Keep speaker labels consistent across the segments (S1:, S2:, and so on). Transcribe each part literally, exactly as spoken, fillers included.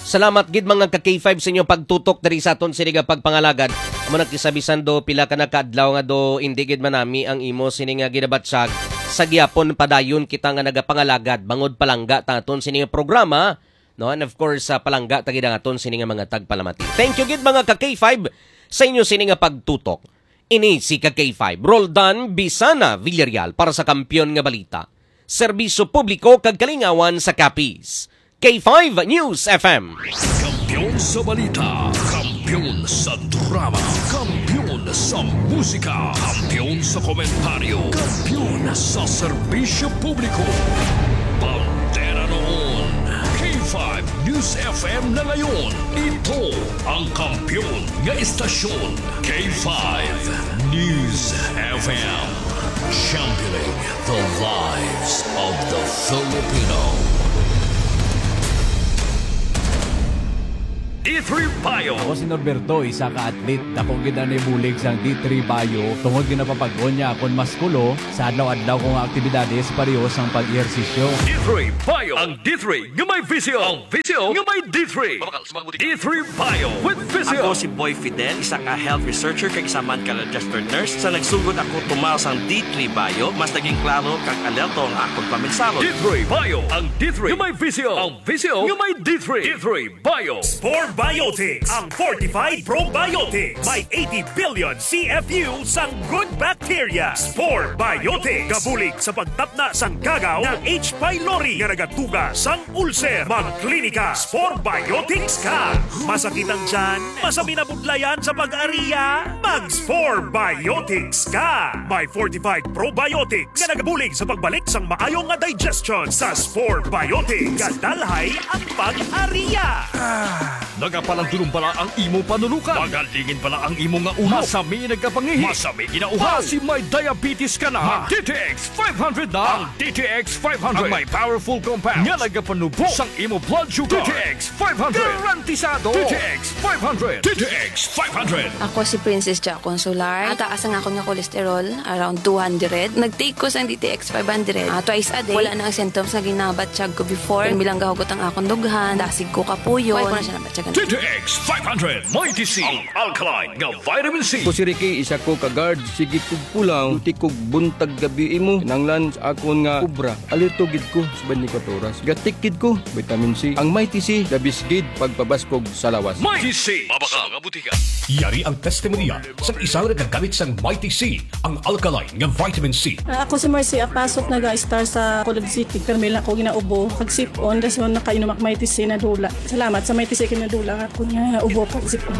S1: Salamat gid mga ka K five sa inyong pagtutok diri sa aton sini nga pagpangalagad. Amo nagkisabisan do pila ka nakadlaw nga do indi gid manami ang imo sini nga ginabatsag. Sa gihapon padayon kita nga nagapangalagad bangod palangga ta aton sini nga programa, no? And of course sa uh, palangga ta gid ang aton sini nga mga tagpalamati. Thank you gid mga ka K five sa inyo sini nga pagtutok. Ini si ka K five Roldan Bisana Villarreal para sa Kampiyon nga Balita. Serbisyo publiko kag kalingawan sa Capiz. K five News F M.
S2: Kampiyon sa balita, kampiyon sa drama, kampiyon sa musika, kampiyon sa komentaryo, kampiyon sa serbisyo publiko. Pantera noon, K five News F M na ngayon. Ito ang kampiyon nga istasyon, K five News F M. Championing the lives of the Filipino. D three Bio.
S3: Ako si Norberto, isa ka atlet. Ako gina ni bulig sang D three Bio. Tungod ginapapag-on niya akong maskulo sa adlaw-adlaw kong aktibidades parehos ang pag-ehersisyo.
S2: D three Bio. Ang D three nga may visio. Ang visio nga may D three. D three Bio with visio.
S4: Ako si Boy Fidel, isa ka health researcher kag isa man ka registered nurse. Sa nagsugod ako tumaw sang D three Bio, mas naging klaro kag alerto ang akong paminsalo.
S2: D three Bio. Ang D three nga may visio. Ang visio nga may D three. D three Bio.
S5: Sport Biotics, ang Fortified Probiotics. May eighty billion C F U sang good bacteria. Sport Biotics. Kabulig sa pagtapna sang gagaw ng H. pylori nga nagatuga sang ulcer. Magklinika, Sport Biotics ka. Masakit ang tiyan, masami na budlayan sa pag-ariya, mag-Sport Biotics ka. May Fortified Probiotics nga nagabulig sa pagbalik sang maayong nga digestion sa Sport Biotics. Kadalhay ang pag-ariya.
S2: Nagapalang tulong pala ang imo panulukan. Magalingin pala ang imo nga ulo. Masami nagkapangihi. Masami ginauhaw. Kasi may diabetes ka na. D T X five hundred na. Ang D T X five hundred. Ang may powerful compound. Nga nagapanubok sang imo blood sugar. D T X five hundred. Garantisado. D T X five hundred. D T X five hundred.
S6: Ako si Princess Jack Consular. Ataas ang ako nga kolesterol. Around two hundred. Nag-take ko sang D T X five hundred. Uh, twice a day. Wala na ang symptoms na ginabatsyag ko before. Kung bilang gahugot ang akong dughan. Dasig ko kapuyo. Why ko na siya nabatsyag.
S2: D T X five hundred. Mighty C. Ang alkaline nga vitamin C.
S7: Ko si Ricky, isa ko ka-guard. Sige kog pulang, tuti kog buntag gabi imo. Kinanglan sa akon nga kubra. Alito gid ko sa twenty-four oras. Gatik gid ko, vitamin C. Ang Mighty C, labis gid pagpabaskog sa lawas.
S2: Mighty C. Mabaka nga butika. Yari ang testimonya sa isang nagagamit sang Mighty C. Ang alkaline nga vitamin C.
S8: Uh, ako si Marcy, apasok nag-star sa Colog City. Carmela ako ginaubo. Kag-sip-on, daso nakainom ak Mighty C na dula. Salamat sa Mighty C kinadula ako niya ubo kag-sip-on.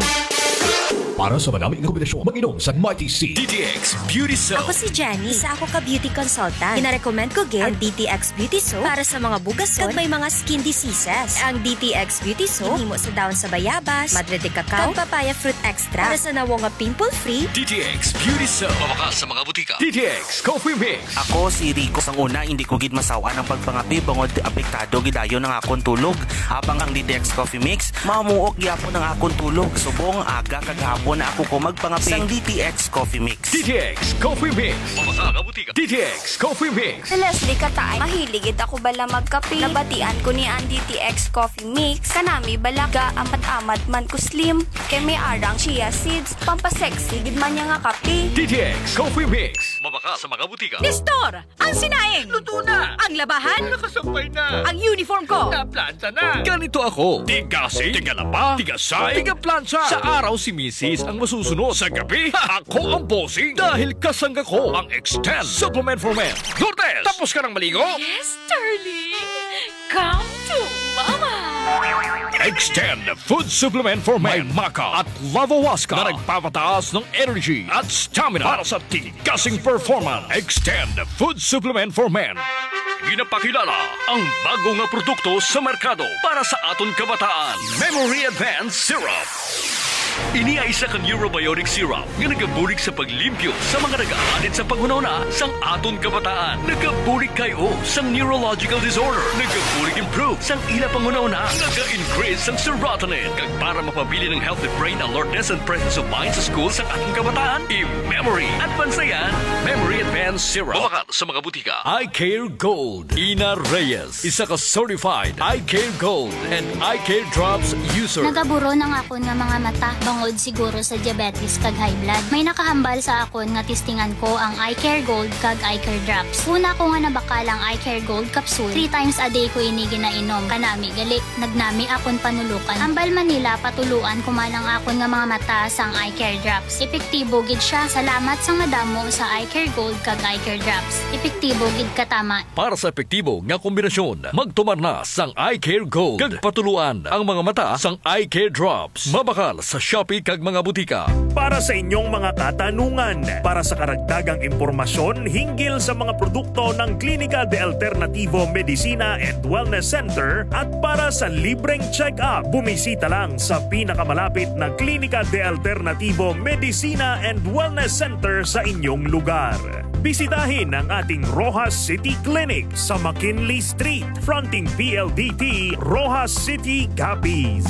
S2: Para sa maraming kombinasyon, mag-inom sa Mighty C. D T X Beauty Soap.
S9: Ako si Jenny. Isa ako ka beauty consultant. Ina-recommend ko gid ang D T X Beauty Soap para sa mga bugason kag may mga skin diseases. Ang D T X Beauty Soap himo sa daon sa bayabas, madre de cacao, kag papaya fruit extra para sa nawo nga pimple-free.
S2: D T X Beauty Soap. Mabakas sa mga butika. D T X Coffee Mix.
S4: Ako si Rico. Sang una, hindi ko gid masawa ng pagpangapi bangod apektado gidayo ng akong tulog. Habang ang D T X Coffee Mix, mamuok gyapon ng akong tulog. Subong aga kag hapon na ako ko magpangapi sang D T X Coffee Mix.
S2: D T X Coffee Mix. Mabaka nga butika. D T X Coffee Mix.
S9: Si Leslie Katay, mahiligid ako bala magkape. Nabatian ko ni ang D T X Coffee Mix. Kanami bala ga amat-amat man ko slim. Kay may arang chia seeds. Pampasexy gid man niya nga kape.
S2: D T X Coffee Mix. Mabaka sa mga butika.
S10: Nestor! Ang sinaing!
S2: Luto na!
S10: Ang labahan!
S2: Nakasampay na!
S10: Ang uniform ko!
S2: Naplanta na! Ganito ako. Tigasi, tigalapa, tigasay, tigaplansya. Sa araw si Missus ang masusunod. Sa gabi, ako ang bossing. Dahil kasangga ko ang Extend Supplement for Men. Lourdes, tapos ka ng maligo?
S10: Yes, darling! Come to Mama!
S2: Extend Food Supplement for Men. May Maca at Lavawaska na nagpapataas ng energy at stamina para sa tigasing performance. Extend Food Supplement for Men. Ginapakilala ang bago nga produkto sa merkado para sa aton kabataan. Memory Advanced Syrup. Ini ay isa ka Neurobionic Syrup nga nagabulig sa paglimpyo sa mga nag-aalit sa panghunahuna sang aton kabataan. Nagabulig kayo sang neurological disorder. Nagabulig improve sang ila panghunahuna. Naga-increase sang serotonin. Kag para mapabili ng healthy brain alertness and presence of mind sa school sa ating kabataan, i-memory at pansayan, Memory Advanced Syrup. Bumakal sa mga butika. I Care Gold. Ina Reyes, isa ka certified I Care Gold and I Care Drops user.
S11: Nagaburo ng akon nga mga mata bangod siguro sa diabetes kag high blood. May nakahambal sa akon nga testingan ko ang I Care Gold kag I Care Drops. Una ko nga nabakalang I Care Gold capsule. Three times a day ko ini ginainom. Kanami gali nagnami akon panulukan. Hambal Manila patuluan kumanang akon nga mga mata sang I Care Drops. Epektibo gid siya. Salamat sang madamo sa I Care Gold kag I Care Drops. Epektibo gid katama.
S2: Para sa epektibo nga kombinasyon, magtumar na sang I Care Gold. Kag patuluan ang mga mata sang I Care Drops. Mabakal sa Shopee kag mga butika.
S5: Para sa inyong mga katanungan, para sa karagdagang impormasyon hinggil sa mga produkto ng Klinika de Alternativo Medicina and Wellness Center at para sa libreng check-up, bumisita lang sa pinakamalapit na Klinika de Alternativo Medicina and Wellness Center sa inyong lugar. Bisitahin ang ating Rojas City Clinic sa McKinley Street, fronting P L D T, Rojas City, Capiz.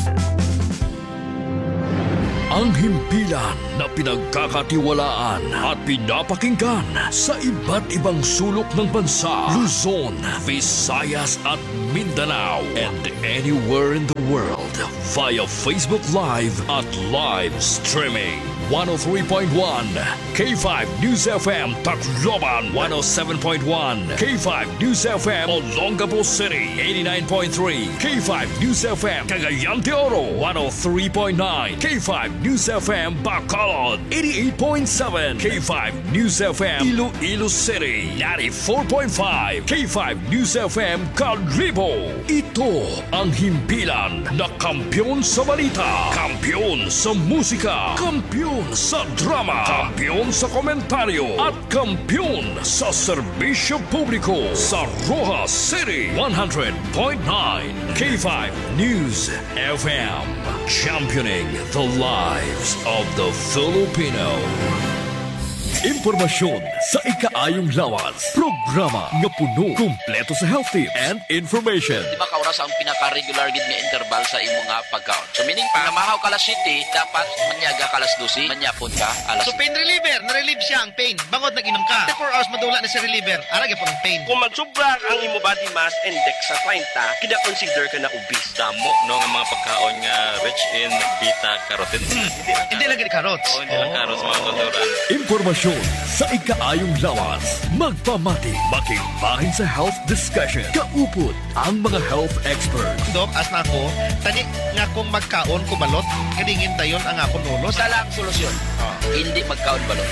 S2: Ang himpilan na pinagkakatiwalaan at pinapakinggan sa iba't ibang sulok ng bansa, Luzon, Visayas at Mindanao, and anywhere in the world via Facebook Live at live streaming. one oh three point one K five News F M Tacloban, one oh seven point one K five News F M Olongapo City, eighty-nine point three K five News F M Cagayan de Oro, one oh three point nine K five News F M Bacolod, eighty-eight point seven K five News F M Iloilo City, ninety-four point five K five News F M Calibo. Ito ang himpilan na kampiyon sa balita, kampiyon sa musika, kampiyon sa drama, kampiyon sa komentaryo, at kampiyon sa serbisyo publiko sa Rojas City, one hundred point nine K five News F M, championing the lives of the Filipino. Impormasyon sa ikaayong lawas. Programa nga puno, kumpleto sa health tips and information.
S12: Di ba kauras ang pinaka-regular gid nga interval sa imo nga pagkaon? So meaning pa, namahaw ka alas siyete, dapat manyaga ka alas dose, manyapon ka alas
S13: So pain reliever, na-relieve siya ang pain. Bangod nag-inom ka. twenty-four hours madula na si reliever. Arag po ng pain.
S14: Kung magsubra ang imo body mass index sa thirty, kida consider ka na obese.
S15: Damo no nga mga pagkaon nga rich in beta carotene.
S13: Hmm. Hindi lang gid carrots.
S15: Oh, hindi lang carrots mga kulturan.
S2: Impormasyon sa ikaayong lawas. Magpamati, makigbahin sa health discussion. Kaupot ang mga health expert.
S13: Dok, as na ako, tani nga kung magkaon kubalot, kadingin tayon ang akong ulo.
S12: Sa lang solusyon. Oh. Hindi magkaon balot.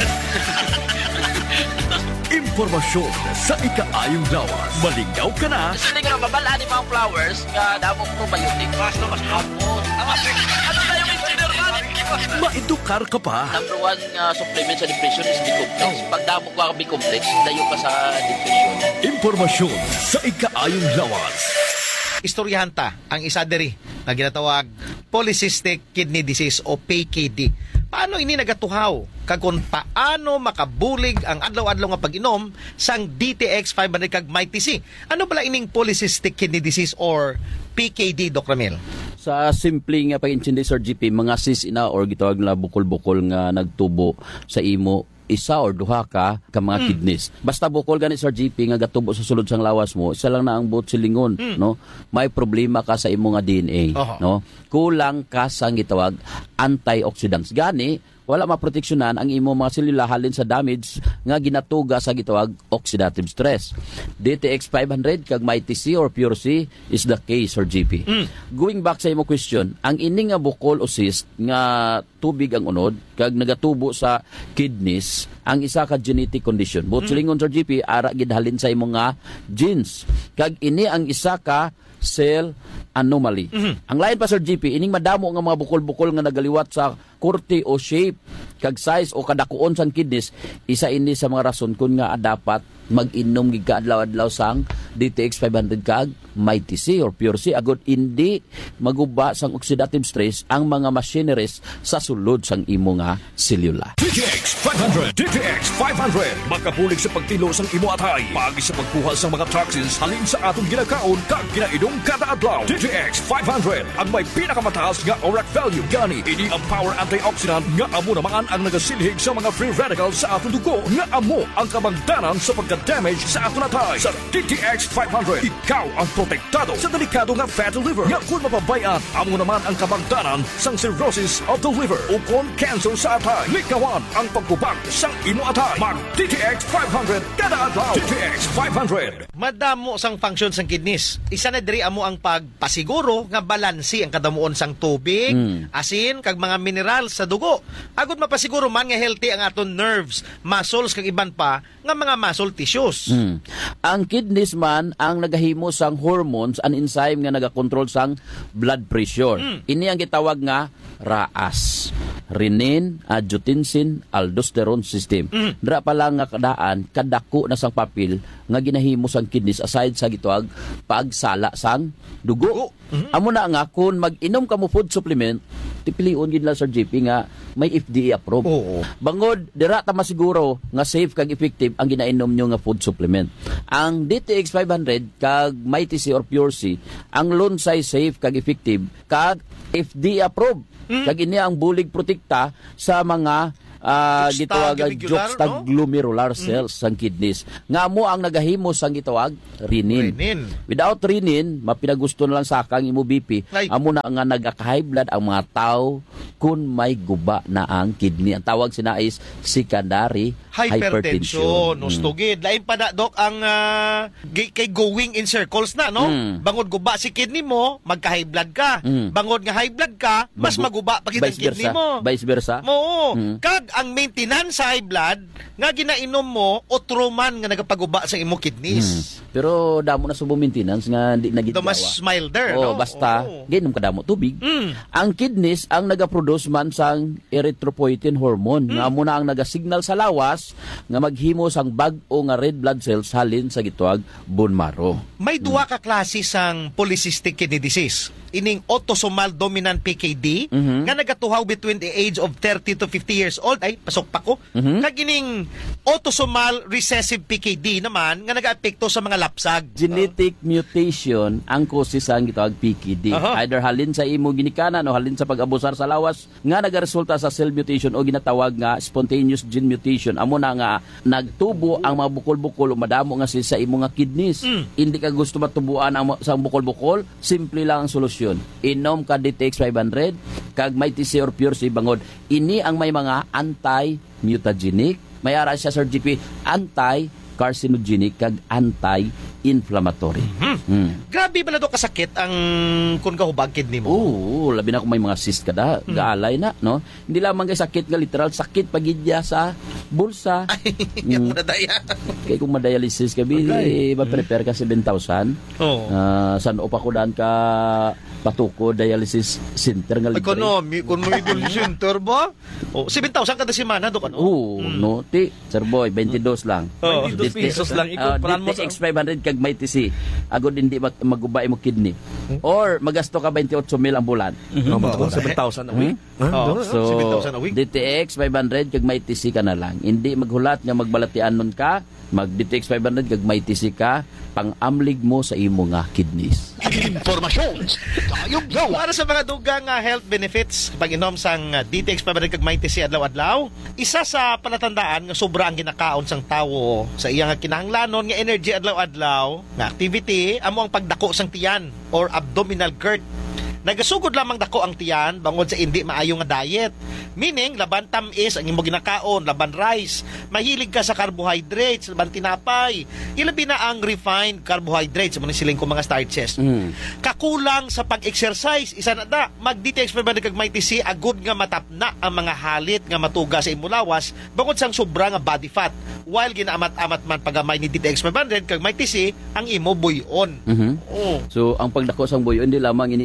S2: Impormasyon sa ikaayong lawas. Malingaw ka na.
S12: Kasi hindi ka na mabalaan ni mga flowers nga damo probiotic. Mas na mas hapon. Ano tayo yung engineer man?
S2: Maedukar ka pa.
S12: Number one uh, supplement sa depression is B-complex. Pag damo ka B-complex, dayo ka sa depression.
S2: Impormasyon sa ikaayong lawas.
S13: Istoryahanta ang isa diri na ginatawag polycystic kidney disease o P K D. Paano ini nagatuhaw? Kag kung paano makabulig ang adlaw-adlaw nga pag-inom sang D T X five hundred kag Mighty C? Ano pala ining polycystic kidney disease or P K D, Doc Ramil?
S16: Sa simpleng nga pag-intindi, Sir G P, mga cis ina or gitawag na bukol-bukol nga nagtubo sa imo isa or duha ka ka mga mm. kidneys. Basta bukol gani, Sir G P, nga gatubo sa sulod sang lawas mo, isa lang na ang buot silingon, mm. no? May problema ka sa imo nga D N A, uh-huh. no? Kulang ka sa gitawag antioxidants. Gani wala maproteksyonan ang imo mga selula halin sa damage nga ginatuga sa gitawag oxidative stress. D T X five hundred kag Mighty C or Pure C is the case, or G P. Mm. Going back sa imo question, ang ini nga bukol o cyst nga tubig ang unod kag nagatubo sa kidneys ang isa ka genetic condition. But mm. silingon, Sir G P, ara gid halin sa imo nga genes. Kag ini ang isa ka cell anomaly. Mm-hmm. Ang lain pa, Sir G P, ining madamo nga mga bukol-bukol nga nagaliwat sa kurte o shape, kag size o kadakuon sang kidneys, isa ini sa mga rason kun nga dapat mag-inom gid ka adlaw-adlaw sang D T X five hundred kag Mighty C or Pure C agud hindi maguba sang oxidative stress ang mga machineries sa sulod sang imo nga selula.
S2: D T X five hundred, D T X five hundred. Makabulig sa pagtilo sang imo atay, pagi sa pagkuha sang mga toxins halin sa atong ginakaon kag ginainom kada adlaw. D T X five hundred ang may pinakamataas nga ORAC value. Gani ini ang power antioxidant nga amo naman ang nagasilhig sa mga free radicals sa atong dugo nga amo ang kabangdanan sa pagka-damage sa atong atay. Sa D T X five hundred, ikaw ang protektado sa delikado nga fatty liver. Nga kung mapabayaan, amo naman ang kabangdanan sang cirrhosis of the liver o kung cancer sa atay. Likawan ang pagkubak sang imo atay. Mag D T X five hundred kada adlaw. D T X five hundred.
S13: Madamo sang function sang kidneys. Isa na diri amo ang pagpasiguro nga balansi ang kadamuon sang tubig,
S16: Mm.
S13: asin kag mga mineral sa dugo. Agud mapasiguro man nga healthy ang aton nerves, muscles kag iban pa nga mga muscle tissues.
S16: Hmm. Ang kidneys man ang nagahimo sang hormones and enzyme nga nagakontrol sang blood pressure.
S13: Hmm.
S16: Ini ang gitawag nga R A S. Renin, angiotensin, aldosterone system.
S13: Hmm.
S16: Dra pa lang nga kadaan kadako na sang papel nga ginahimo sang kidneys aside sa gitawag pagsala sang dugo.
S13: Hmm.
S16: Amo na nga kung mag-inom ka mo food supplement, tipilion gid lang Sir J P nga may F D A approved.
S13: Oo.
S16: Bangod dira ta masiguro nga safe kag effective ang ginainom nyo nga food supplement. Ang D T X five hundred kag Mighty C or Pure C ang Lunsay safe kag effective kag F D A approved.
S13: Mm.
S16: Kag ini ang bulig protekta sa mga uh, gitawag juxtaglomerular cells sang kidneys. Nga mo ang nagahimo sang gitawag renin.
S13: Renin.
S16: Without renin, mapinagusto na lang sa kang imo B P.
S13: Ay.
S16: Amo na nga nagaka-high blood ang mga tao kung may guba na ang kidney. Ang tawag sina is secondary
S13: Hypertension,
S16: hypertension.
S13: ustugid. Lain pa na, Dok, ang uh, gi- kay going in circles na, no?
S16: Mm.
S13: Bangod guba si kidney mo, magka-high blood ka.
S16: Mm.
S13: Bangod nga high blood ka, mas
S16: Magu-
S13: maguba pagit ang
S16: Vice
S13: kidney
S16: versa.
S13: mo.
S16: Vice versa.
S13: Oo.
S16: Mm.
S13: Kag ang maintenance sa high blood, nga ginainom mo, otroman nga nagapaguba sa imo kidneys.
S16: Hmm. Pero damo na subo maintenance nga di na
S13: Ito
S16: gitgawa.
S13: mas milder,
S16: Oh,
S13: no?
S16: basta
S13: Oo.
S16: ginom ka damo tubig.
S13: Mm.
S16: Ang kidneys ang nagaproduce man sang erythropoietin hormone
S13: Mm.
S16: nga amo na ang nagasignal sa lawas nga maghimo sang bag-o nga red blood cells halin sa gituag bone marrow.
S13: May duwa ka klase sang polycystic kidney disease. Ining autosomal dominant P K D
S16: Mhm.
S13: nga nagatuhaw between the age of thirty to fifty years old. Ay, pasok pa ko.
S16: Mhm.
S13: Kag ining autosomal recessive P K D naman nga nagaapekto sa mga lapsag.
S16: Genetic mutation ang causes sa gitawag P K D.
S13: Aha.
S16: Either halin sa imo ginikanan o halin sa pag-abusar sa lawas nga nagaresulta sa cell mutation o ginatawag nga spontaneous gene mutation. Amo na nga nagtubo ang mga bukol-bukol o madamo nga sa imo nga kidneys.
S13: Mm.
S16: Hindi ka gusto matubuan ang sa bukol-bukol, simple lang ang solusyon. Inom ka D T X five hundred kag Mighty C or Pure C bangod. Ini ang may mga anti-mutagenic, may ara siya Sir G P, anti-carcinogenic kag anti-inflammatory.
S13: Hmm.
S16: Hmm.
S13: Grabe pala do kasakit ang kun kahubag kidney mo.
S16: Oo, labi na kung may mga cyst ka da,
S13: Hmm.
S16: gaalay na, no? Hindi lamang kay sakit nga literal, sakit pagidya sa bulsa.
S13: Yan
S16: Mm.
S13: mo na daya.
S16: Kaya kung ma-dialysis ka, bi,
S13: Okay.
S16: eh, ma-prepare ka seven thousand.
S13: Oo.
S16: Ah, saan o pa ko daan ka patuko dialysis center nga libre.
S13: Economy, kung may idol center ba? Oh, seven thousand kada semana do ano?
S16: Oo, no, ti, sir boy, twenty-two lang.
S13: Oh.
S1: twenty-two pesos lang, ikumpran mo
S16: D T X
S1: sa-
S16: five hundred kag Mighty C. Agod hindi mag magubay mo kidney. Or magasto ka twenty-eight mil ang bulan.
S1: seven thousand a week.
S13: Oh,
S16: So,
S13: seven thousand a week.
S16: D T X five hundred kag Mighty C ka na lang. Hindi maghulat nga magbalatian nun ka, mag D T X five hundred kag Mighty C ka, pang-amlig mo sa imo nga kidneys.
S13: Informasyon. Para sa mga dugang nga health benefits pag inom sang uh, D T X five hundred kag Mighty C adlaw-adlaw, isa sa palatandaan nga sobra ang ginakaon sang tawo sa iyang kinahanglanon nga energy adlaw-adlaw nga activity amo ang pagdako sang tiyan or abdominal girth. Nagasugod lamang dako ang tiyan bangod sa hindi maayo nga diet. Meaning, laban tamis ang imo ginakaon, laban rice. Mahilig ka sa carbohydrates, laban tinapay. Ilabi na ang refined carbohydrates, mo siling ko mga starches.
S16: Mm.
S13: Kakulang sa pag-exercise, isa na da, mag-D T X five hundred kag Mighty C, agud nga matapna ang mga halit nga matuga sa imo lawas bangod sang sobra nga body fat. While ginaamat-amat man pagamay ni D T X five hundred kag Mighty C, ang imo buyon.
S16: Mhm.
S13: Oh.
S16: So, ang pagdako sang buyo, hindi lamang iniisa ka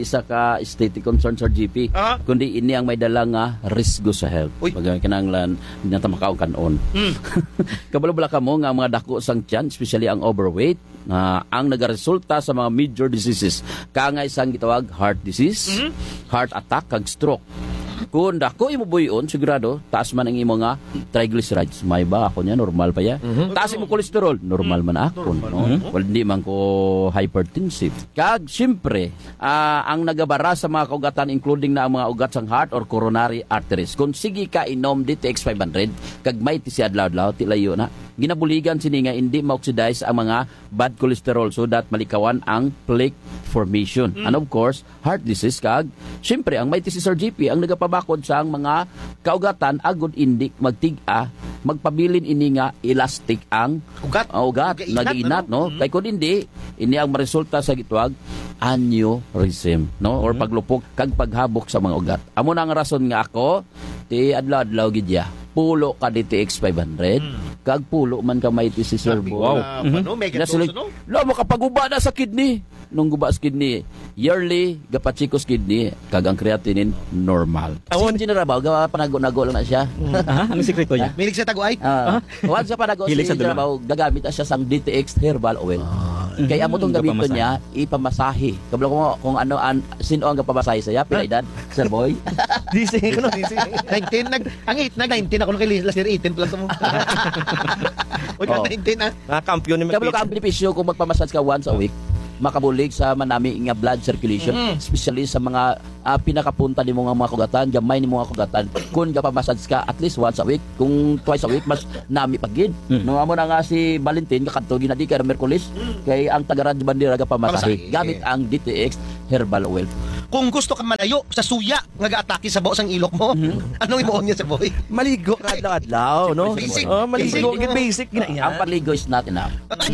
S16: sa aesthetic concern, Sir G P.
S13: Ah?
S16: Kundi ini ang may dala nga risgo sa health. Pag kinanglan natamakaw kanon.
S13: Mm.
S16: Kabalo-bala ka mo nga ang mga dako sang tiyan, especially ang overweight, na ang nagaresulta sa mga major diseases. Kaangay sang gitawag heart disease,
S13: Mm.
S16: heart attack, kag stroke. Kung dako imo buyon, sigurado taas man ang imo nga triglycerides. May ba ako niya normal pa ya?
S13: Mm-hmm.
S16: Taas imo cholesterol, normal man ako, no? Well, hindi man ko hypertensive. Kag siyempre, ah, ang nagabara sa mga kaugatan including na ang mga ugat sang heart or coronary arteries. Kung sige ka inom D T X five hundred, kag may ti si adlaw-adlaw ti layo na. Ginabuligan sini nga hindi ma-oxidize ang mga bad cholesterol so that malikawan ang plaque formation.
S13: Mm.
S16: And of course, heart disease kag siyempre ang may ti si Sir G P ang nagapabakod sa ang mga kaugatan agud indi magtig-a magpabilin ini nga elastic ang
S13: ugat,
S16: uh, ugat nag-inat, no?
S13: Mm.
S16: Kay kun hindi ini ang maresulta sa gitwag aneurysm, no? Or paglupok kag paghabok sa mga ugat. Amo na ang rason nga ako ti adlaw-adlaw gid ya. Pulo ka D T X five hundred, mm. kag pulo man ka may ti si Sir Boy.
S13: Wow. Uh, mm-hmm. Ano, mega dose, no?
S16: Lo makapaguba na sa kidney. Nung guba sa kidney, yearly gapachikos kidney kag ang creatinine normal. Awon si General Baw, gawa panago-nago lang na siya.
S17: Aha, ang sekreto niya.
S13: Milig sa taguay?
S16: Ah, uh, sa panago si General Baw, gagamit na siya sang D T X herbal oil. Kaya amo tong gamiton niya ipamasahe. Kabalo ko kung ano an sino ang gapamasahe sa ya, pila edad, Sir Boy?
S17: D C ko no, D C.
S13: nineteen nag ang eight nag nineteen ako kay last year eighteen plus mo. Oy,
S16: Oh.
S13: nineteen ah.
S17: Ah, kampiyon ni
S16: Kabalo ka ang benepisyo kung magpamassage ka once a week. Makabulig sa manami nga blood circulation,
S13: Mm.
S16: especially sa mga uh, pinakapunta ni mga mga kugatan, gamay ni mga kugatan. Kung gapamassage ka at least once a week, kung twice a week mas nami pagid. Mm. No amo na nga si Valentin kakadto ginadi ka Merkulis kay ang tagaran bandera gapamasahe gamit ang D T X herbal oil.
S13: Kung gusto ka malayo sa suya nga gaatake sa baos ang ilok mo, mm-hmm. anong imuon niya sa boy?
S17: Maligo ka adlaw-adlaw, no?
S13: Basic.
S17: Oh, maligo,
S13: Basic.
S17: basic gina yan.
S16: Ang paligo is not enough.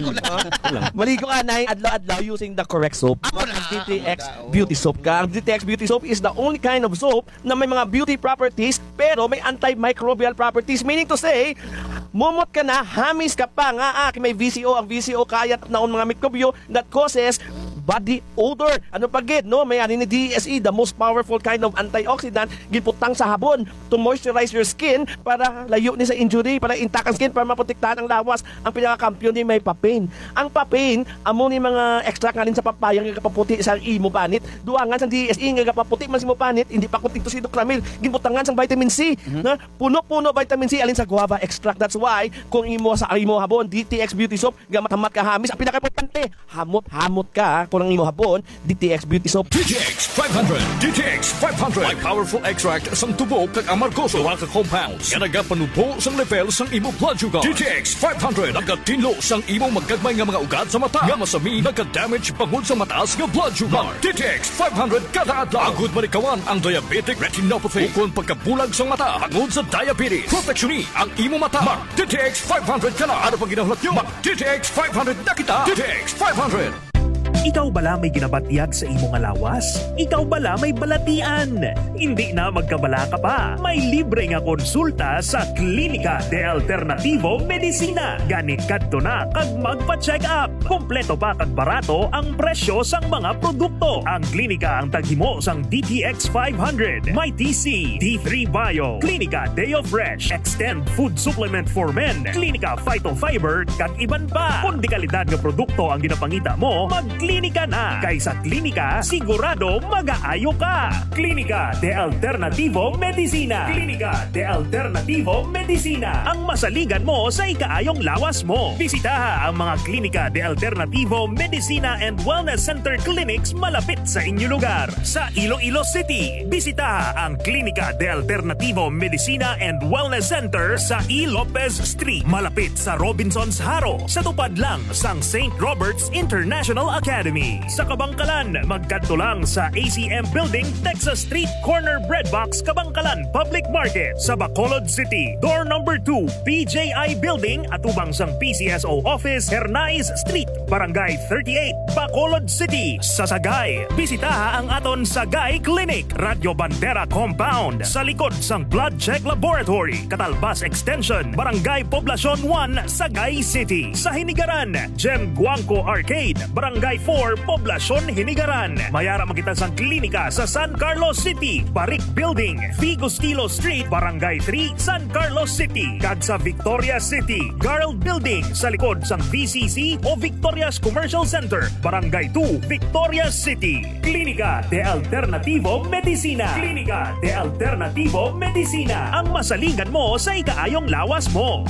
S17: Maligo ka na adlaw-adlaw using the correct soap. Ang D T X Beauty Soap ka. Ang D T X Beauty Soap is the only kind of soap na may mga beauty properties pero may antimicrobial properties. Meaning to say, mumot ka na, hamis ka pa nga, ah, may V C O. Ang V C O kayat naon mga mikrobyo that causes body odor. Ano pa gid, no? May ani ni D S E, the most powerful kind of antioxidant giputang sa habon to moisturize your skin para layo ni sa injury, para intact ang skin, para maprotektahan ang lawas. Ang pinaka-kampiyon ni may papain. Ang papain, amo ni mga extract nga rin sa papaya nga kapaputi sa imo panit. Duangan sa D S E nga kapaputi man sa imo panit, hindi pa kutik to si Docramil. Giputangan sa vitamin C, mm-hmm. na puno-puno vitamin C alin sa guava extract. That's why kung imo sa imo habon D T X Beauty Soap, gamat-hamat ka hamis, ang pinaka-importante, hamot-hamot ka kung ang imo habon D T X Beauty Soap.
S2: D T X five hundred. D T X five hundred. May powerful extract sang tubo kag amargoso. Duha ka compounds nga nagapanubo sang level sang imo blood sugar. D T X five hundred nagatinlo sang imo magagmay nga mga ugat sa mata. Nga masami nagka-damage bangod sa mataas nga blood sugar. D T X five hundred kada adlaw. Agud manikawan ang diabetic retinopathy. Ukon pagkabulag sa mata bangod sa diabetes. Proteksyon ni ang imo mata. Mag D T X five hundred kana. Ano pang ginahulat nyo? Mag D T X five hundred na kita. D T X five hundred.
S5: Ikaw bala may ginabatyag sa imong lawas? Ikaw bala may balatian? Hindi na magkabala ka pa. May libre nga konsulta sa Klinika de Alternativo Medicina. Gani kadto na kag magpa-check up. Kompleto pa kag barato ang presyo sang mga produkto. Ang klinika ang taghimo sang D T X five hundred, May T C, D three Bio, Klinika Deo Fresh, Extend Food Supplement for Men, Klinika Phytofiber kag iban pa. Kung di kalidad nga produkto ang ginapangita mo, mag Klinika na. Kay sa klinika, sigurado mag-aayo ka. Klinika de Alternativo Medicina. Klinika de Alternativo Medicina. Ang masaligan mo sa ikaayong lawas mo. Bisitaha ang mga Klinika de Alternativo Medicina and Wellness Center Clinics malapit sa inyong lugar. Sa Iloilo City, bisitaha ang Klinika de Alternativo Medicina and Wellness Center sa E. Lopez Street, malapit sa Robinson's Haro, sa tupad lang sang Saint Robert's International Academy. Sa Kabangkalan, magkadto lang sa A C M Building, Texas Street, Corner Breadbox, Kabangkalan Public Market. Sa Bacolod City, door number two, P J I Building, atubang sang P C S O Office, Hernais Street, Barangay thirty-eight, Bacolod City. Sa Sagay, bisitaha ang aton Sagay Clinic, Radio Bandera Compound, sa likod sang Blood Check Laboratory, Catalbas Extension, Barangay Poblacion one, Sagay City. Sa Hinigaran, Gem Guangco Arcade, Barangay four, Poblacion Hinigaran. Mayara makita sang klinika sa San Carlos City, Barik Building, Figostilo Street, Barangay three, San Carlos City. Kag sa Victoria City, Garland Building sa likod sang V C C o Victoria's Commercial Center, Barangay two, Victoria City. Klinika de Alternativo Medicina. Klinika de Alternativo Medicina. Ang masalingan mo sa ikaayong lawas mo.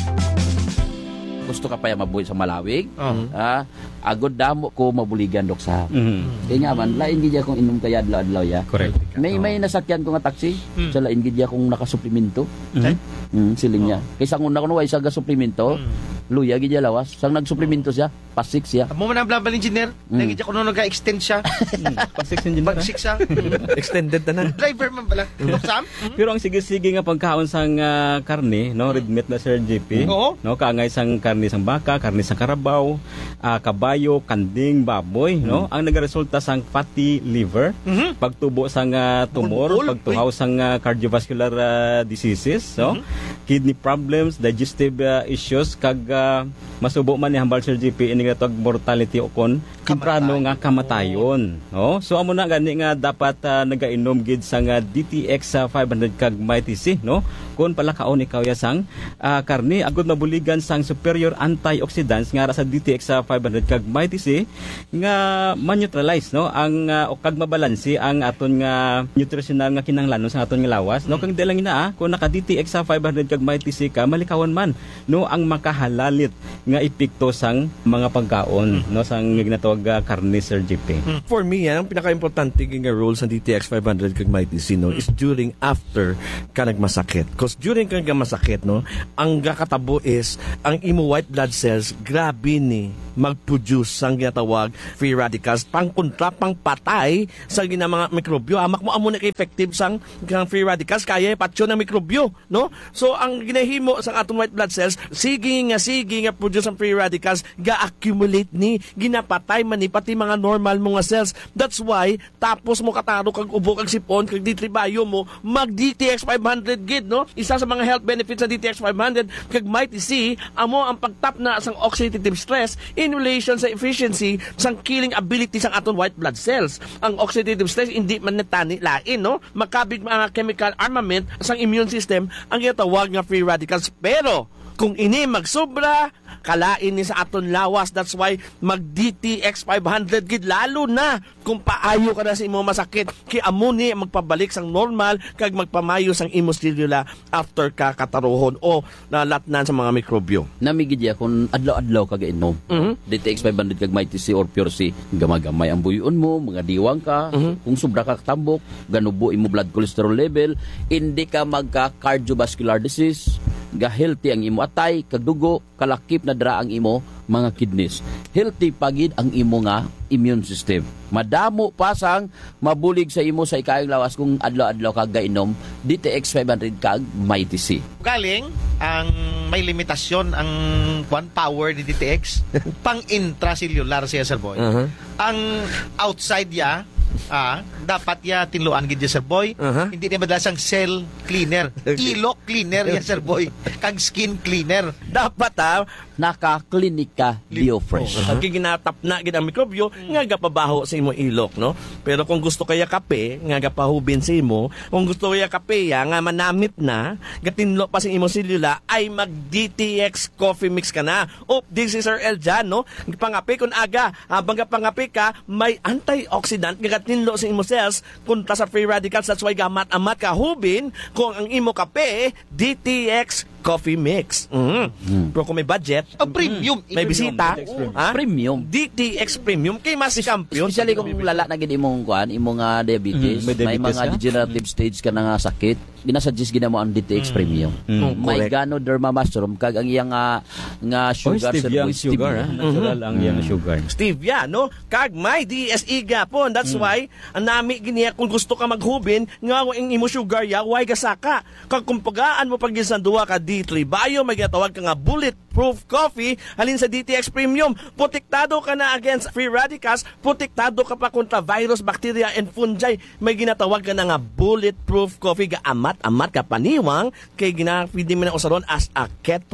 S16: Gusto ka pa ya mabuhi sa Malawig, uh-huh. ah, agod damo ko mabuligan dok sa. Mm-hmm. Kaya nga man, lain gid akong inom kaya adlaw-adlaw ya. Correct. May may nasakyan ko nga taxi, mm. sa lain gid akong nakasuplemento. Mm-hmm. Mm, siling niya. Oh. Kaysa nguna kuno way sa gasuplemento, mm. luya gid lawas. Sang nagsuplemento siya, pasik siya.
S13: Amo man ang blabal engineer, mm. nagid ako no nag-extend siya.
S3: Pasik engineer.
S13: Pasik siya.
S17: Extended na na.
S13: Driver man pala. Sam?
S3: Pero ang sige-sige nga pagkaon sang uh, karne, no, red meat na Sir J P.
S13: Oo.
S3: No, kaangay sang karne sang baka, karne sang karabaw, uh, kabayo, kanding, baboy, mm. no? Ang nagaresulta sang fatty liver, mm-hmm. pagtubo sang uh, tumor, Bulbul, pagtuhaw uy. sang uh, cardiovascular uh, diseases, no? Mm-hmm. Kidney problems, digestive uh, issues, kag uh, masubo man ni hambal Sir J P ini nga tag mortality o kon temprano nga kamatayon, no? So amo na gani nga dapat uh, nagainom gid sang uh, D T X uh, five hundred kag Mighty C, no? Kun pala kaon ikaw ya sang uh, karne agud mabuligan sang superior antioxidants nga ra sa D T X uh, five hundred kag Mighty C nga man-neutralize, no, ang uh, o kag mabalansi ang aton nga nutritional nga kinahanglanon sa aton nga lawas, no? Kag dalang ina ah, kun naka D T X uh, five hundred kag Mighty C ka malikawan man, no, ang makahalalit nga epekto sang mga pagkaon, no, sang ginatawag uh, karne Sir J P.
S17: For me, yan ang pinaka-importante nga role sa D T X five hundred kag Mighty C, no, is during after ka nagmasakit. Because during ka nagmasakit, no, ang gakatabo is ang imo white blood cells grabe ni mag-produce sang ginatawag free radicals pang-kontra, pang-patay sa gina mga mikrobyo. Amak mo amo na ka-effective sang free radicals kaya patyo ng mikrobyo, no? So ang ginahimo sang atong white blood cells sige nga sige nga produce ang free radicals ga-accumulate ni ginapatay man ni pati mga normal mga cells. That's why tapos mo kataro kag ubo kag sipon kag ditribayo mo mag D T X five hundred gid, no? Isa sa mga health benefits sa D T X five hundred kag Mighty C amo ang pagtap na sang oxidative stress in relation sa efficiency sang killing ability sang aton white blood cells. Ang oxidative stress hindi man natani lain, no? Makabig mga chemical armament sang immune system ang gitawag nga free radicals. Pero kung ini magsobra, kalain ni sa aton lawas. That's why mag D T X five hundred gid lalo na kung paayo ka na sa imo masakit. Kay amo ni magpabalik sang normal kag magpamayo sang imo cellula after ka kataruhon o nalatnan sa mga mikrobyo.
S16: Namigid ya kung adlaw-adlaw ka gainom. Mm-hmm. D T X five hundred kag Mighty C or Pure C, gamagamay ang buyon mo, mga diwang ka, mm-hmm. kung sobra ka tambok, ganubo imo blood cholesterol level, hindi ka magka cardiovascular disease, ga healthy ang imo atay, kagdugo, kalakip na dra ang imo mga kidneys. Healthy pagid ang imo nga immune system. Madamo pasang mabulig sa imo sa ikayong lawas kung adlaw-adlaw kag gainom D T X five hundred kag Mighty C.
S13: Galing ang may limitasyon ang one power ni D T X pang intracellular siya, Sir Boy. Uh-huh. Ang outside ya ah, dapat ya tinluan gid Sir Boy. Uh-huh. Hindi na madalas ang cell cleaner. Ilok cleaner ya Sir Boy. Kag skin cleaner.
S17: Dapat ha,
S16: naka-klinika BioFresh.
S17: Uh-huh. Kag ginatap na gid ang mikrobyo nga gapabaho sa imo ilok, no? Pero kung gusto kaya kape nga gapahubin sa imo, kung gusto kaya kape ya nga manamit na, gatinlo pa sa imo selula ay mag D T X coffee mix ka na. Oh, this is Sir Eljan, no? Pangapi kun aga, habang gapangapi ka, may antioxidant nga tinlo sa imo cells kontra sa free radicals. That's why gamat-amat ka hubin kung ang imo kape D T X coffee mix. Mm. Mm. Pero kung may budget,
S13: oh, premium,
S17: may bisita,
S16: oh, ha? Premium.
S17: D T X premium kay mas champion.
S16: Especially kung lala na gid imong kuan, imong uh, diabetes, mm. may, may mga ka? degenerative stage ka na nga sakit, ginasuggest gid mo ang D T X mm. premium. Mm. May Ganoderma mushroom kag ang iyang uh, nga sugar,
S3: oh, stevia, sugar, ha? Natural mm-hmm. ang iyang mm. sugar.
S17: Stevia, no? Kag may D S E gapon. That's mm. why ang nami giniya kung gusto ka maghubin nga ang imo sugar ya, why gasaka. Kag kumpagaan mo pag gisan duwa ka D three Bio, may gatawag ka nga bulletproof coffee halin sa D T X Premium. Protektado ka na against free radicals, protektado ka pa kontra virus, bacteria, and fungi. May ginatawag ka na nga bulletproof coffee, ga amat-amat ka paniwang kay ginapwede mo na usaron as a keto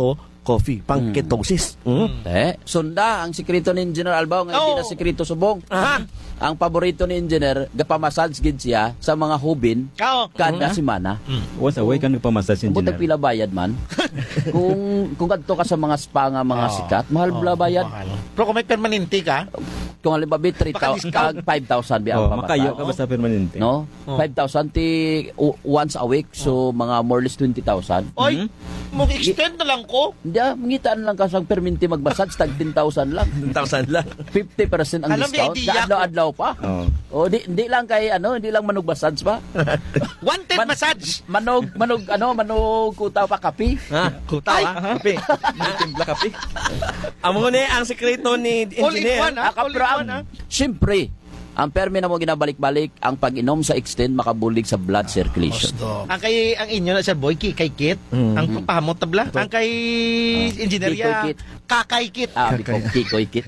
S17: coffee, pang ketosis. Mm.
S16: Eh, sunda ang sikreto ni Engineer Albaw nga hindi
S17: Oh.
S16: na sikreto subong.
S17: Aha.
S16: Ang paborito ni Engineer gapamassage gid siya sa mga hubin
S13: Kao.
S16: kada
S3: Mhm.
S16: semana.
S3: Once a week ka nagpamassage
S16: Kung
S3: engineer.
S16: pila bayad man. kung kung kadto ka sa mga spa nga mga
S13: Oh.
S16: sikat, mahal bla bayad.
S13: Pero kung may permanente ka,
S16: Kung halimbawa three thousand kag five thousand bi ang
S3: Oh, makayo ka basta permanente.
S16: No?
S13: Oh.
S16: five thousand ti u- once a week, so mga more or less twenty thousand.
S13: oy, mag-extend na lang ko.
S16: Hindi, ah, mangitaan lang ka sa perminti magbasad, tag ten thousand lang.
S17: ten thousand lang.
S16: fifty percent ang
S13: Alam, may
S16: discount.
S13: idea
S16: Adlaw-adlaw pa.
S3: Oh.
S16: O, di, di lang kay, ano, hindi lang manog massage pa.
S13: Wanted massage.
S16: Manog, manog, ano, manog kutaw pa kapi.
S17: Ha, kutaw ha. Kape. Timpla kape. Amo ni ang sekreto ni
S13: All in
S17: engineer.
S13: one, ha?
S16: Ah, kapro,
S13: All in one, ha?
S16: ang- Siyempre, ang permi na mo ginabalik-balik, ang pag-inom sa extend makabulig sa blood circulation.
S13: Ang kay ang inyo na Sir Boy, ki- kay Kit, ang papahamot tabla. Ang kay engineerya,
S16: Kikoy Kit.
S13: kakay Kit.
S16: Ah, biko, kikoy kit.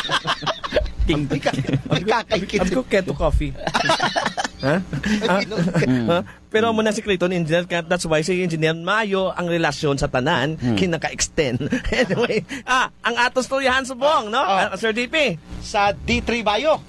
S13: King kakay Kit.
S17: Sabi ko keto coffee. ha? Ah, ha? Pero mo na sekreto ni engineer, kaya that's why si engineer mayo ang relasyon sa tanan kinaka-extend. Anyway, ah, ang atos storyahan subong, no? Ah, Sir D P.
S13: Sa D three Bio.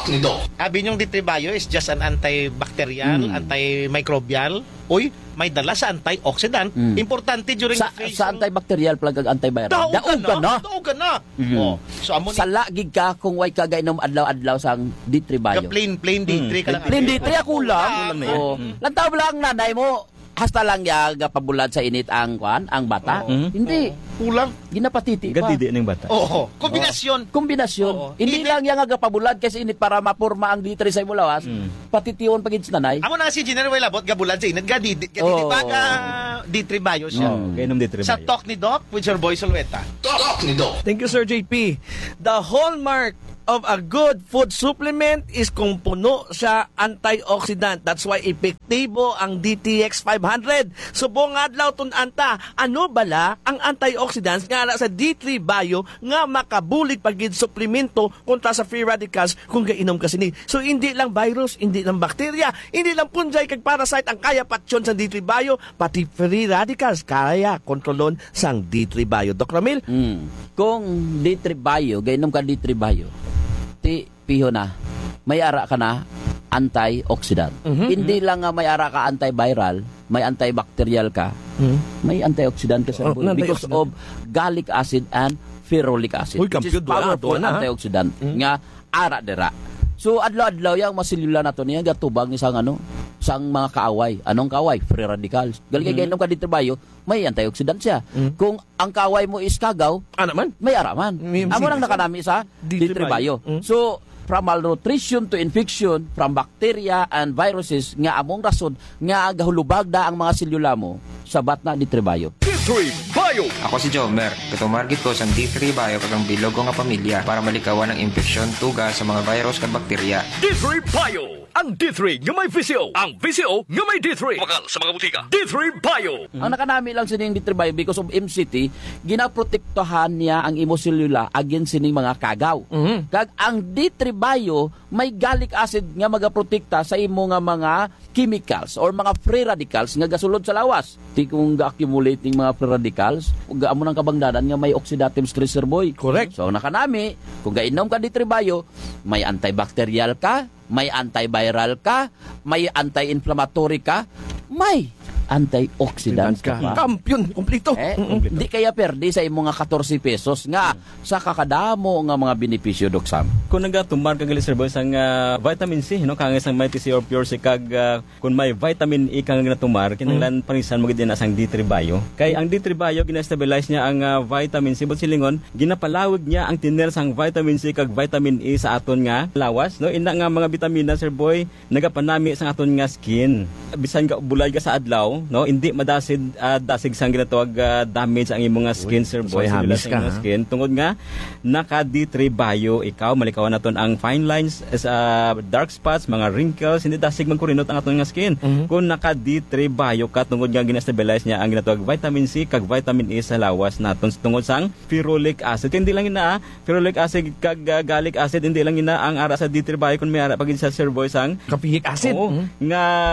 S13: Sabi niyong D three Bio is just an antibacterial, antimicrobial. Uy, may dala sa antioxidant. Importante during
S16: Sa,
S13: the phase
S16: sa antibacterial plug ag antiviral.
S13: Daog ka
S16: Daog ka
S13: na.
S16: na.
S13: Daog ka na.
S16: Mhm.
S13: Oh, so amo ni
S16: Sala gig ka kung way ka gainom adlaw-adlaw sang D three
S13: ka
S16: bio.
S13: plain plain D three ka lang.
S16: Plain D three ako lang.
S13: Kulang na
S16: Oh. Lantaw lang nanay mo. Hasta lang ya gapabulad sa init ang kwan, ang bata. Hindi.
S13: Kulang.
S16: Ginapatiti pa.
S3: Gadidi ng bata.
S13: Oo. Kombinasyon.
S16: Kombinasyon.
S13: Oo.
S16: Hindi lang yang gapabulad kasi init para mapurma ang D three sa imulawas. Patitiyon pagid sa nanay.
S13: Amo na si General Wailabot gabulan sa init ga di ga
S16: Oh.
S13: ba ka D three Bio siya.
S3: Oh, kainom di
S13: Sa
S3: tribayo.
S13: talk ni Doc with Sir Boy Solweta. Talk ni Doc.
S17: Thank you, Sir J P. The hallmark of a good food supplement is kung puno siya antioxidant. That's why epektibo ang D T X five hundred. Subong adlaw tun anta, ano bala ang antioxidants nga sa D three Bio nga makabulig pagid suplemento kontra sa free radicals kung gainom ka sini. So hindi lang virus, hindi lang bakterya, hindi lang fungi kag parasite ang kaya patsyon sa D three Bio, pati free radicals kaya kontrolon sang D three Bio. Doc Ramil?
S16: Mm. Kung D three bio, gainom ka D three bio. Ti piho na. May ara ka na antioxidant.
S17: Mhm,
S16: Hindi lang nga may ara ka antiviral, may antibacterial ka. May antioxidant ka sa
S17: Oh,
S16: buhay because
S17: antioxidant.
S16: of gallic acid and ferulic acid.
S17: Uy,
S16: which is
S17: kampiyon doon,
S16: powerful
S17: ah, doon, ah.
S16: antioxidant nga ara dera. So adlaw-adlaw yang masilula nato niya gatubang isang ano, sang mga kaaway. Anong kaaway? Free radicals. Gali kay gainom ka dito bayo, may antioxidant siya. Kung ang kaaway mo is kagaw,
S17: ano man?
S16: May araman.
S17: May-
S16: Amo nang nakanami sa
S17: D
S16: D
S17: three
S16: three bio. So from malnutrition to infection, from bacteria and viruses nga among rason nga gahulubag da ang mga selula mo sabat na D three bio.
S14: D three Bio.
S18: Ako si Jomer. Katumargit ko sa D three Bio kagang bilog ko nga pamilya para malikawan ang infeksyon, tuga sa mga virus kag bakterya.
S14: D three Bio. Ang D three nga may V C O. Ang V C O nga may D three. Makal sa mga butika. D three Bio.
S16: Ang nakanami lang sining D three bio because of M C T, ginaprotektahan niya ang imo selula against sining mga kagaw. Kag ang D three bio may gallic acid nga magaprotekta sa imo nga mga chemicals or mga free radicals nga gasulod sa lawas. Di kung ga-accumulate ning mga free radicals, gaamo nang kabangdanan nga may oxidative stress, Sir Boy.
S17: Correct.
S16: So nakanami, kung gainom ka D three bio, may antibacterial ka, may antiviral ka, may anti-inflammatory ka, may antioxidants ka pa.
S17: Kampiyon, kumplito.
S16: Eh, di kaya perdi sa imong nga fourteen pesos nga sa kakadamo nga mga benepisyo, Doc Sam.
S3: Kung nagatumar kag Sir Boy sang uh, vitamin C no kang isang Mighty C or Pure C kag uh, kung may vitamin E kang natumar kinahanglan mm. panisan mo gid na sang D three Bio. Kay ang D three Bio gina-stabilize niya ang uh, vitamin C but silingon ginapalawig niya ang tiner sang vitamin C kag vitamin E sa aton nga lawas no ina nga mga bitamina, Sir Boy, nagapanami sa aton nga skin. Bisan ka bulay ka sa adlaw no hindi madasid uh, dasig sang ginatawag uh, damage ang imong nga skin, Sir Boy,
S17: so hamis ka,
S3: sa skin tungod nga naka D three Bio ikaw malikawan naton ang fine lines sa uh, dark spots, mga wrinkles, hindi dasig magkurinot ang aton nga skin. Mm-hmm. Kung naka D three Bio ka tungod nga gina-stabilize niya ang ginatawag vitamin C kag vitamin E sa lawas naton tungod sang ferulic acid. Hindi lang ina ferulic acid kag uh, gallic acid, hindi lang ina ang ara sa D three Bio kun may ara pagin sa Sir Boy sang
S17: kapihik acid
S3: oo,
S17: mm-hmm.
S3: nga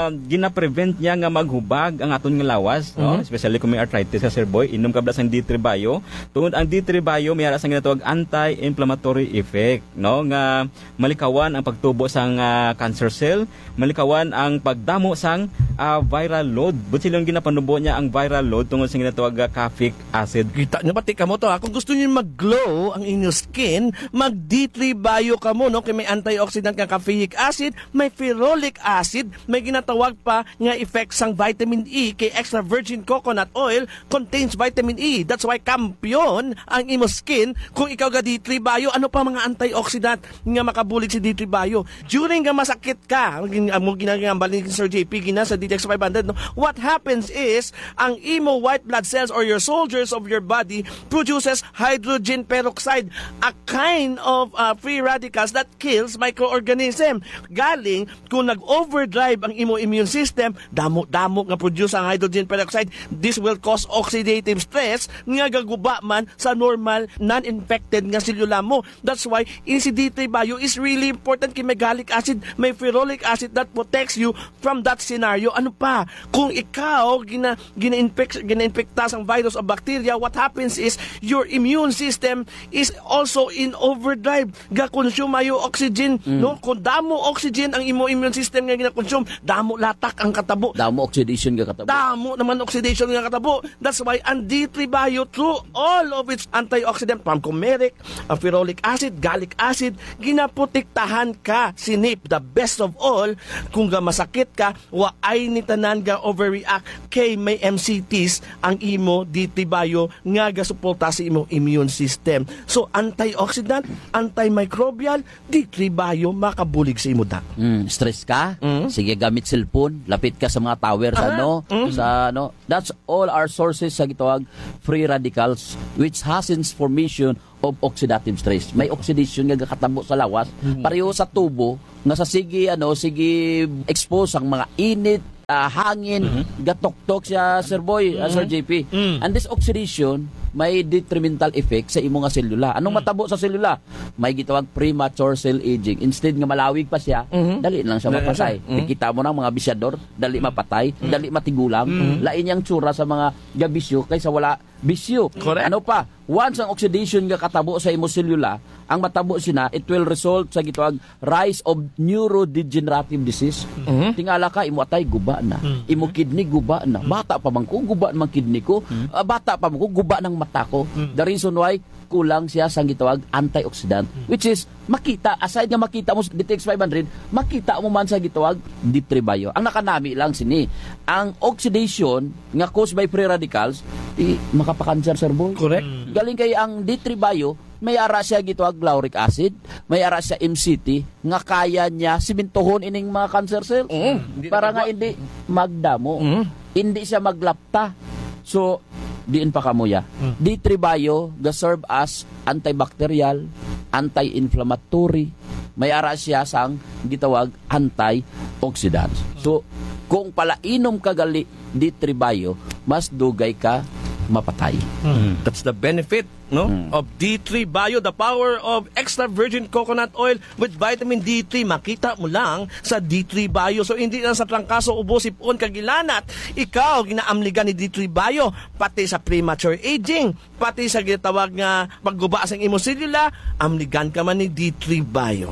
S3: gina-prevent niya nga maghubag ang aton nga lawas, no?
S17: Mhm.
S3: Especially kung may arthritis ka, Sir Boy, inom ka bala sang D three Bio. Tungod ang D three Bio may ara sang ginatawag anti-inflammatory effect, no? Nga malikawan ang pagtubo sang ah, cancer cell, malikawan ang pagdamo sang ah, viral load. But silang ginapanubo niya ang viral load tungod sa ginatawag nga caffeic acid.
S17: Kita nyo ba, tika mo to ha? Kung gusto nyo mag-glow ang inyong skin, mag-D three Bio ka mo, no? Kaya may antioxidant ka caffeic acid, may ferolic acid, may ginatawag pa nga effects sang vitamin E, kay extra virgin coconut oil contains vitamin E. That's why kampiyon ang imo skin kung ikaw ga D three Bio. Ano pa mga antioxidant nga makabulig si D three Bio? During nga masakit ka, mo ginagambal ni Sir J P gina sa D T X five hundred, no? What happens is, ang imo white blood cells or your soldiers of your body produces hydrogen peroxide, a kind of uh, free radicals that kills microorganism. Galing kung nag-overdrive ang imo immune system, damo-damo nga produce ang hydrogen peroxide. This will cause oxidative stress nga gaguba man sa normal non-infected nga selula mo. That's why in si D three Bio is really important, kay may gallic acid, may ferolic acid that protects you from that scenario. Ano pa? Kung ikaw gina gina-infect gina-infecta sang virus o bacteria, what happens is your immune system is also in overdrive. Ga-consume mayo oxygen,
S16: Mm.
S17: no? Kung damo oxygen ang imo immune system nga gina-consume, damo latak ang katabo.
S16: Damo oxidation nga katabo.
S17: Damo naman oxidation nga katabo. That's why ang D three Bio, through all of its antioxidant, from turmeric, uh, ferolic acid, gallic acid, ginaprotektahan ka sinip. The best of all, kung ga masakit ka, wa ay ni tanan ga overreact kay may M C Ts ang imo D three Bio nga gasuporta sa imo immune system. So antioxidant, antimicrobial, D three Bio makabulig sa imo da.
S16: Mm, stress ka? Sige, gamit cellphone, lapit ka sa mga tower sa
S17: Ah,
S16: ano,
S17: mm.
S16: sa ano. That's all our sources sa gitawag free radicals which hastens formation of oxidative stress. May oxidation nga katabo sa lawas, pareho sa tubo nga sa sige ano, sige expose ang mga init, ah, hangin, gatok-tok siya, Sir Boy, ah, Sir J P. And this oxidation may detrimental effect sa imo nga selula. Anong matabo sa selula? May gitawag premature cell aging. Instead nga malawig pa siya, dali lang siya
S17: Dali lang
S16: mapatay.
S17: siya. Mhm.
S16: Kita mo na mga bisyador, dali mapatay, dali matigulang, lain yang tsura sa mga gabisyo kaysa wala bisyo.
S17: Correct.
S16: Ano pa? Once ang oxidation nga katabo sa imo selula, ang matabo sina, it will result sa gitawag rise of neurodegenerative disease. Tingala ka, imo atay guba na. Imo kidney guba na. Bata pa man ko, guba man kidney ko. Ah, bata pa man ko, guba ng mata ko. The reason why kulang siya sa gitawag antioxidant, which is makita, aside nga makita mo sa D T X five hundred, makita mo man sa gitawag D three Bio. Ang nakanami lang sini, ang oxidation nga caused by free radicals, i, makapakanser, Sir Boy.
S17: Correct.
S16: Galing kay ang D three Bio, may ara siya gitawag lauric acid, may ara siya M C T, nga kaya niya simintohon ining mga cancer cells. Para nga hindi magdamo. Hindi siya maglapta. So, diin pa kamuya. D three Bio ga-serve as antibacterial, anti-inflammatory, may ara siya sang gitawag antioxidants. So, kung pala inom ka gali D three Bio, mas dugay ka mapatay.
S17: That's the benefit, no, of D three Bio, the power of extra virgin coconut oil with vitamin D three. Makita mo lang sa D three Bio. So hindi lang sa trangkaso, ubo, sipon, kagilanat, ikaw ginaamligan ni D three Bio, pati sa premature aging, pati sa gitawag nga pagguba sa imo selula, amligan ka man ni D three Bio.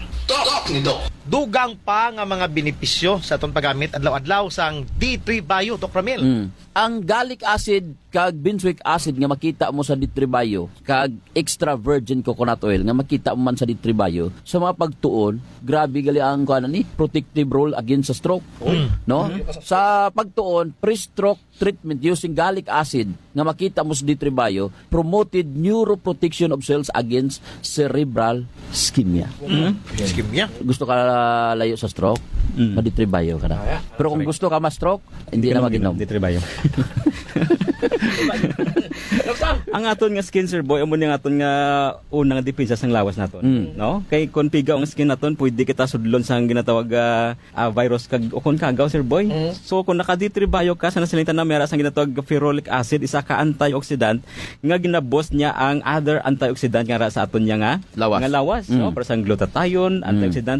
S13: Tok ni Doc. Dugang pa nga mga benepisyo sa atong paggamit adlaw-adlaw sang D three Bio, Doc Ramil.
S16: Mm. Ang gallic acid kag benzoic acid nga makita mo sa D three Bio kag extra virgin coconut oil nga makita mo man sa D three Bio, sa mga pagtuon, grabe gali ang kuan ni protective role against sa stroke. No? Sa pagtuon, pre-stroke treatment using gallic acid nga makita mo sa D three Bio promoted neuroprotection of cells against cerebral ischemia.
S13: Ischemia?
S16: Gusto ka layo sa stroke? Mm. D three Bio ka na. Pero kung gusto ka ma-stroke, hindi na mag-inom.
S3: D three Bio. Ang aton nga skin, Sir Boy, amo ni nga aton nga unang depensa sang lawas naton,
S16: Mm.
S3: no? Kay kon pigaw ang skin naton, pwede kita sudlon sang ginatawag ah, ah, virus kag ukon kagaw, Sir Boy. So kung naka D three Bio ka sa nasilingtan na mera sang ginatawag ferolic acid, isa ka antioxidant nga ginabos niya ang other antioxidant nga ra sa aton niya nga
S16: Lawas.
S3: nga lawas,
S16: Mm.
S3: no? Para sang glutathione, antioxidant na init,
S16: Mm.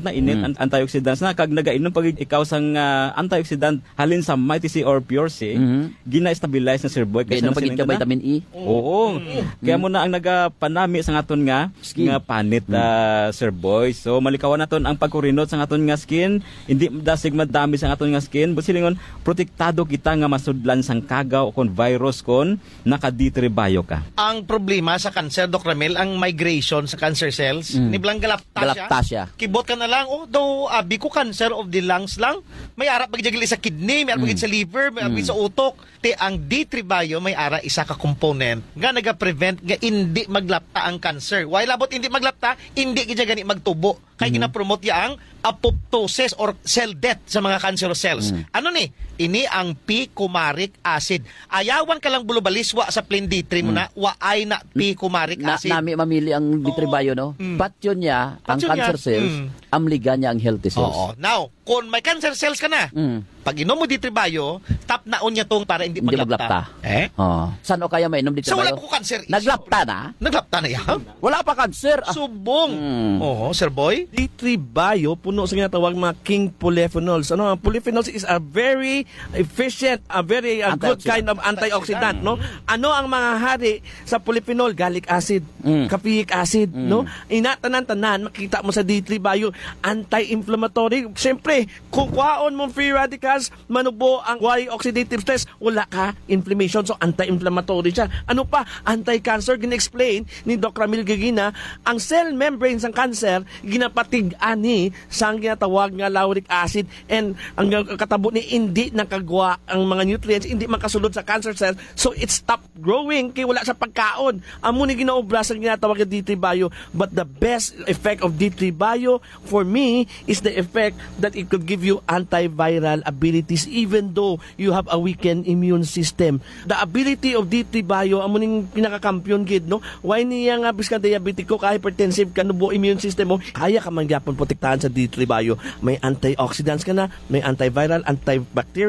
S3: ang antioxidants na kag nagainom pag ikaw sang uh, antioxidant halin sa Mighty C or Pure C,
S16: Mhm.
S3: gina-stabilize na Sir Boy
S16: Gainom pag ka vitamin E.
S3: Oo. Kaya mo na ang nagapanami sa ngaton nga
S16: Skin.
S3: nga panit uh, Sir Boy. So malikawan naton ang pagkurinot sa ngaton nga skin, hindi dasig madami sa ngaton nga skin, but silingon protektado kita nga masudlan sang kagaw o kon virus kon naka D three bio ka.
S13: Ang problema sa cancer, Doc Ramel, ang migration sa cancer cells,
S16: Mm.
S13: ni Blang galaptasya.
S16: Galaptasya.
S13: Kibot ka na lang, oh, daw, abi ko cancer of the lungs lang. May arap pagjagil sa kidney, may arap
S16: Mm.
S13: pagid sa liver, may arap
S16: Mm.
S13: pagid sa utok. Te, ang D three bio, may ara isa ka component nga naga-prevent nga hindi maglapta ang cancer. Why labot hindi maglapta, hindi gid gani magtubo. Kaya
S16: Mhm.
S13: gina-promote ya ang apoptosis or cell death sa mga cancerous cells.
S16: Mm.
S13: Ano ni? Ini ang p-coumaric acid. Ayawan ka lang bulubaliswa sa plain D three mo
S16: Mm.
S13: na, waay na p-coumaric
S16: Na,
S13: acid.
S16: nami mamili ang D three bio, no?
S13: Mm.
S16: Patyon niya, ang
S13: Patyon
S16: cancer
S13: niya.
S16: cells,
S13: Mm.
S16: amliga niya ang healthy cells.
S13: Oo. Now, kung may cancer cells ka na,
S16: Mm.
S13: pag inom mo D three bio, tap naon niya tong para hindi,
S16: Hindi
S13: maglapta.
S16: maglapta.
S13: Eh?
S16: Oh. Saan o kaya mainom D three
S13: So wala
S16: bio?
S13: po cancer.
S16: Naglapta na?
S13: Naglapta na yan?
S16: Wala pa cancer. Ah.
S13: Subong.
S16: Mm.
S13: Oo, Sir Boy.
S17: D three bio, puno sa ginatawag mga king polyphenols. Ano, ang polyphenols is a very efficient, a very uh, good
S16: Antioxidant.
S17: kind of antioxidant, no? Ano ang mga hari sa polyphenol? Gallic acid,
S16: Mm.
S17: caffeic acid,
S16: Mm.
S17: no? Inatanan-tanan, makita mo sa D three bio, anti-inflammatory. Siyempre, kung kwaon mong free radicals, manubo ang Y oxidative stress, wala ka inflammation, so anti-inflammatory siya. Ano pa? Anti-cancer, gina-explain ni Doc Ramil Gagina, ang cell membrane ng cancer, ginapatig-ani sa ang ginatawag nga lauric acid, and ang katabo ni hindi nakagwa ang mga nutrients, hindi makasulod sa cancer cell, so it stop growing kay wala sa pagkaon. Amo ni ginaobra sa ginatawag nga D three bio, but the best effect of D three bio for me is the effect that it could give you antiviral abilities even though you have a weakened immune system. The ability of D three bio amo ning pinakakampiyon gid, no? Why niya nga biskan diabetiko ka, hypertensive ka, nubo immune system mo, kaya ka man gyapon protektahan sa D three bio. May antioxidants ka na, may antiviral, antibacterial